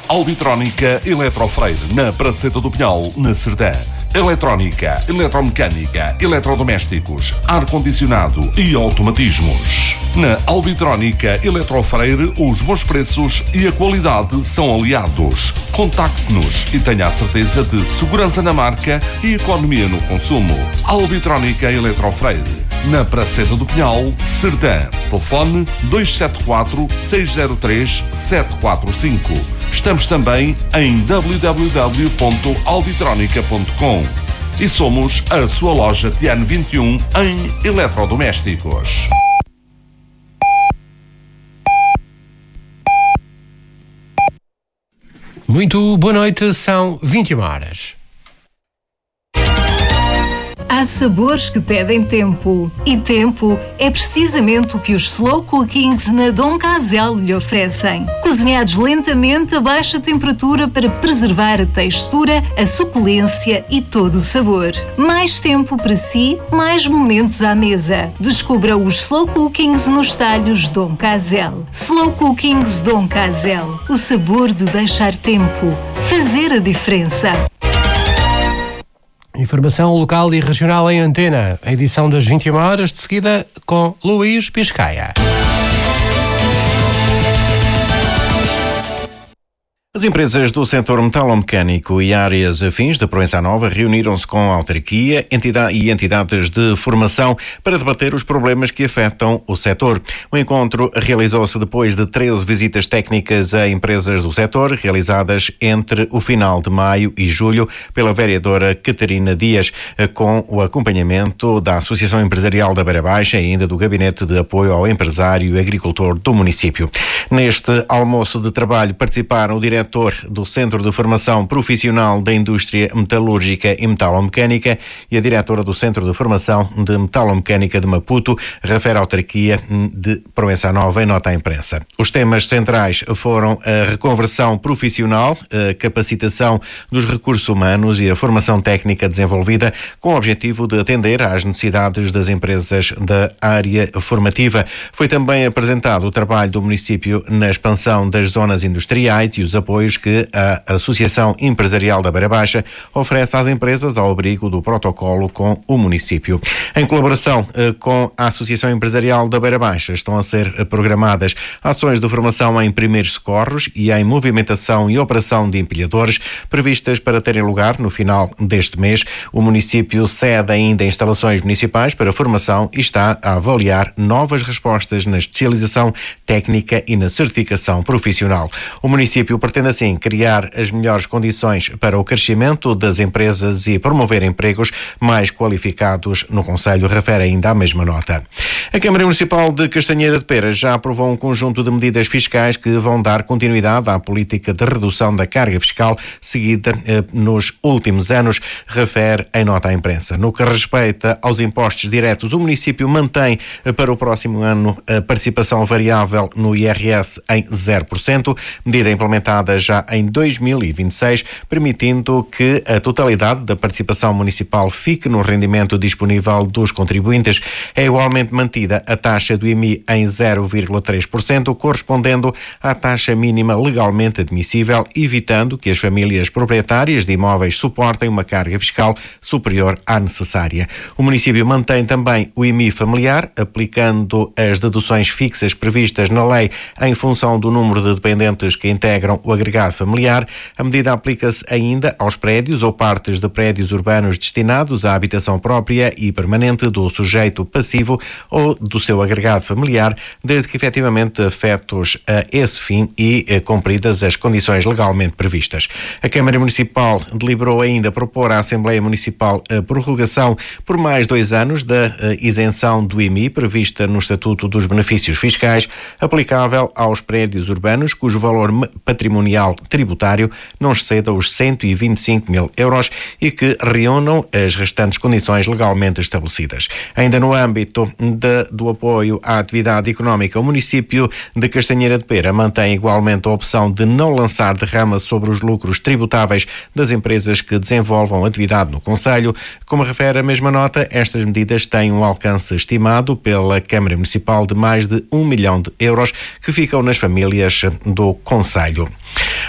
Albitrónica Eletrofreire, na Praceta do Pinhal, na Serdã. Eletrónica, eletromecânica, eletrodomésticos, ar-condicionado e automatismos. Na Albitrónica Eletrofreire, os bons preços e a qualidade são aliados. Contacte-nos e tenha a certeza de segurança na marca e economia no consumo. Albitrónica Eletrofreire, na Praceta do Pinhal, Serdã. Telefone 274-603-745. Estamos também em www.albitronica.com e somos a sua loja Tiano 21 em eletrodomésticos. Muito boa noite, são 21 horas. Há sabores que pedem tempo. E tempo é precisamente o que os Slow Cookings na Dom Casel lhe oferecem. Cozinhados lentamente a baixa temperatura para preservar a textura, a suculência e todo o sabor. Mais tempo para si, mais momentos à mesa. Descubra os Slow Cookings nos talhos Dom Casel. Slow Cookings Dom Casel. O sabor de deixar tempo. Fazer a diferença. Informação local e regional em antena. A edição das 21 horas, de seguida com Luís Piscaia. As empresas do setor metalomecânico e áreas afins de Proença Nova reuniram-se com a autarquia e entidades de formação para debater os problemas que afetam o setor. O encontro realizou-se depois de 13 visitas técnicas a empresas do setor, realizadas entre o final de maio e julho pela vereadora Catarina Dias, com o acompanhamento da Associação Empresarial da Beira Baixa e ainda do Gabinete de Apoio ao Empresário e Agricultor do município. Neste almoço de trabalho participaram o diretor do Centro de Formação Profissional da Indústria Metalúrgica e Metalomecânica e a diretora do Centro de Formação de Metalomecânica de Maputo, refere a autarquia de Proença Nova em nota à imprensa. Os temas centrais foram a reconversão profissional, a capacitação dos recursos humanos e a formação técnica desenvolvida com o objetivo de atender às necessidades das empresas da área formativa. Foi também apresentado o trabalho do município na expansão das zonas industriais e os apoios que a Associação Empresarial da Beira Baixa oferece às empresas ao abrigo do protocolo com o município. Em colaboração com a Associação Empresarial da Beira Baixa estão a ser programadas ações de formação em primeiros socorros e em movimentação e operação de empilhadores previstas para terem lugar no final deste mês. O município cede ainda instalações municipais para formação e está a avaliar novas respostas na especialização técnica e na certificação profissional. O município pretende assim criar as melhores condições para o crescimento das empresas e promover empregos mais qualificados no concelho, refere ainda a mesma nota. A Câmara Municipal de Castanheira de Pera já aprovou um conjunto de medidas fiscais que vão dar continuidade à política de redução da carga fiscal seguida nos últimos anos, refere em nota à imprensa. No que respeita aos impostos diretos, o município mantém para o próximo ano a participação variável no IRS em 0%, medida implementada já em 2026, permitindo que a totalidade da participação municipal fique no rendimento disponível dos contribuintes. É igualmente mantida a taxa do IMI em 0,3%, correspondendo à taxa mínima legalmente admissível, evitando que as famílias proprietárias de imóveis suportem uma carga fiscal superior à necessária. O município mantém também o IMI familiar, aplicando as deduções fixas previstas na lei em função do número de dependentes que integram o agregado familiar. A medida aplica-se ainda aos prédios ou partes de prédios urbanos destinados à habitação própria e permanente do sujeito passivo ou do seu agregado familiar, desde que efetivamente afetos a esse fim e cumpridas as condições legalmente previstas. A Câmara Municipal deliberou ainda propor à Assembleia Municipal a prorrogação por mais 2 anos da isenção do IMI prevista no Estatuto dos Benefícios Fiscais, aplicável aos prédios urbanos cujo valor patrimonial tributário não exceda os 125 mil euros e que reúnam as restantes condições legalmente estabelecidas. Ainda no âmbito do apoio à atividade económica, o município de Castanheira de Pera mantém igualmente a opção de não lançar derrama sobre os lucros tributáveis das empresas que desenvolvam atividade no concelho. Como refere a mesma nota, estas medidas têm um alcance estimado pela Câmara Municipal de mais de 1 milhão de euros que ficam nas famílias do concelho.